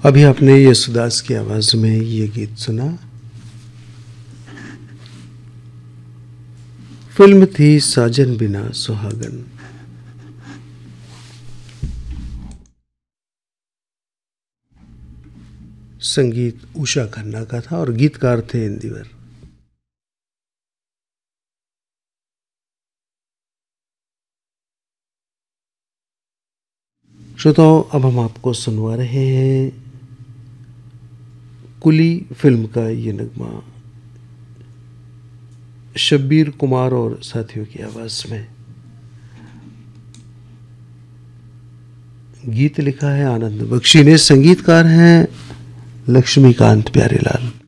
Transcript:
अभी आपने यशुदास की आवाज में ये गीत सुना। फिल्म थी साजन बिना सुहागन। संगीत उषा खन्ना का था और गीतकार थे इंदिवर। श्रोताओं, अब हम आपको सुनवा रहे हैं कुली फिल्म का ये नगमा शब्बीर कुमार और साथियों की आवाज में। गीत लिखा है आनंद बख्शी ने, संगीतकार हैं लक्ष्मीकांत प्यारेलाल।